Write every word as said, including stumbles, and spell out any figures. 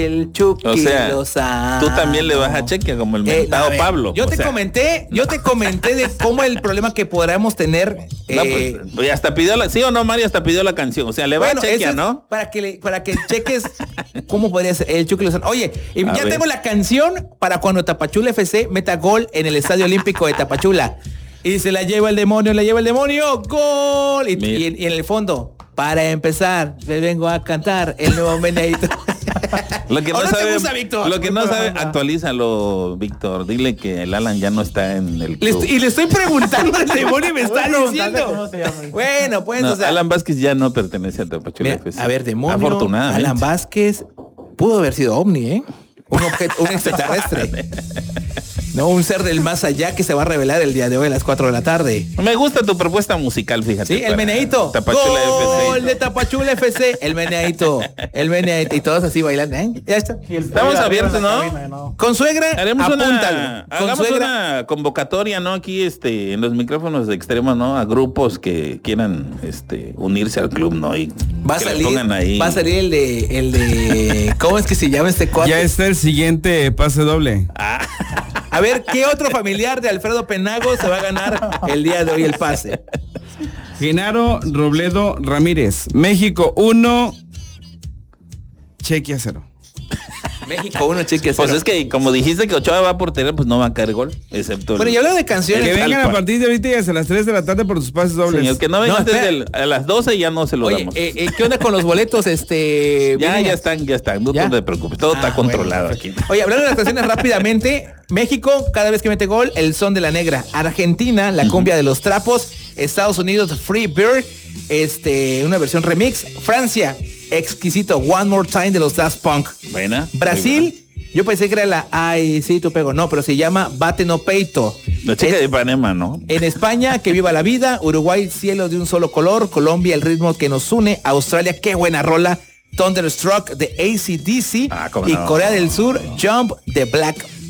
El Chucky o sea, Lozano. Tú también le vas a Chequia como el mentado eh, Pablo. Yo te sea. comenté, yo te comenté de cómo el problema que podríamos tener. No, eh, pues, pues, hasta pidió la, sí o no, Mario, hasta pidió la canción. O sea, le va bueno, a Chequia, es ¿no? Para que le, para que cheques cómo podría ser el Chucky Lozano. Oye, y A ya ver. tengo la canción para cuando Tapachula F C meta gol en el Estadio Olímpico de Tapachula. Y se la lleva el demonio, la lleva el demonio, gol. Y, y, y en el fondo, para empezar, le vengo a cantar el nuevo meneadito. Lo que no, ¿O no sabe, te gusta, Víctor? lo que no sabe, actualízalo, Víctor. Dile que el Alan ya no está en el Le club. estoy- y le estoy preguntando al demonio y me está Bueno, diciendo. ¿cómo se llama? Bueno, pues, No, o sea. Alan Vázquez ya no pertenece a Tapachula Mira, F C. a ver, demonio. Afortunadamente. Alan Vázquez pudo haber sido ovni, ¿eh? Un objeto, un extraterrestre. No, un ser del más allá que se va a revelar el día de hoy a las cuatro de la tarde. Me gusta tu propuesta musical, fíjate. Sí, el para meneadito. Tapachula Gol F C. de Tapachula F C. El meneadito. El meneadito. Y todos así bailando, ¿eh? Ya está. Y el Estamos arriba abiertos, en la ¿no? cabina, ¿no? Con suegra, Haremos apúntalo. una, Con hagamos suegra, una convocatoria, ¿no? Aquí, este, en los micrófonos de extremos, ¿no? A grupos que quieran, este, unirse al club, ¿no? Y va a que le salir, pongan ahí. va a salir el de, el de, ¿cómo es que se llama este cuate? Ya está el siguiente pase doble. A ver, ¿qué otro familiar de Alfredo Penago se va a ganar el día de hoy el pase? Genaro Robledo Ramírez. México uno. Chequia cero. México uno, cheque Pues cero. es que como dijiste que Ochoa va a portería, pues no va a caer gol, excepto Bueno, el, y hablando de canciones, Que vengan Alfa. a partir de ahorita y hasta las tres de la tarde por sus pases dobles. sí, el que no venga No, antes espera. del- a las doce ya no se lo oye, damos. eh, eh, ¿qué onda con los boletos? Este, ya, vienen ya a- están, ya están, no ¿Ya? te preocupes, todo Ah, está controlado bueno. aquí. Oye, hablando de las canciones rápidamente, México, cada vez que mete gol, el son de la negra. Argentina, la cumbia de los trapos. Estados Unidos, Free Bird, este, una versión remix. Francia, exquisito, One More Time de los Daft Punk. Buena. Brasil, yo pensé que era la Ay, sí, tú pego. No, pero se llama Bate no Peito. La chica Es- de Ipanema, ¿no? En España, Que Viva la Vida. Uruguay, Cielo de un solo color. Colombia, El ritmo que nos une. Australia, qué buena rola. Thunderstruck de A C D C. Ah, cómo y no. Corea del Sur, Jump de Black